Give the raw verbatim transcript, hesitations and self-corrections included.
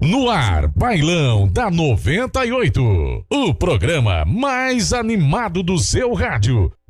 No ar, Bailão da noventa e oito. O programa mais animado do seu rádio.